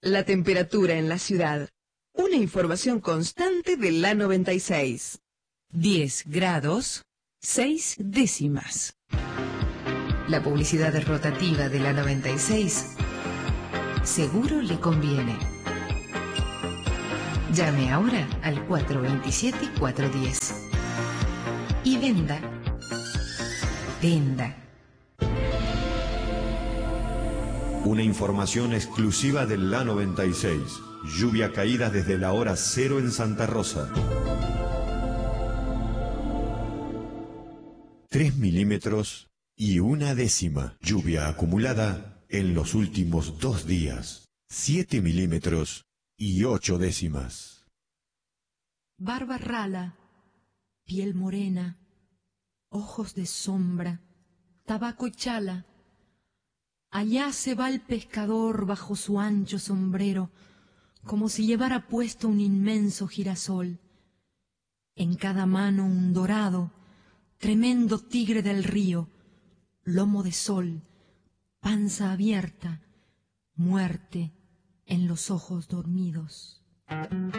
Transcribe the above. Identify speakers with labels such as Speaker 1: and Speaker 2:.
Speaker 1: La temperatura en la ciudad. Una información constante de la 96.
Speaker 2: 10 grados, 6 décimas. La publicidad rotativa de la 96 seguro le conviene. Llame ahora al 427-410 y venda.
Speaker 3: Una información exclusiva de la 96. Lluvia caída desde la hora 0 en Santa Rosa. 3 milímetros y 1 décima. Lluvia acumulada en los últimos 2 días. 7 milímetros y 8 décimas.
Speaker 4: Barba rala, piel morena, ojos de sombra, tabaco y chala. Allá se va el pescador bajo su ancho sombrero, como si llevara puesto un inmenso girasol. En cada mano un dorado, tremendo tigre del río, lomo de sol, panza abierta, muerte en los ojos dormidos.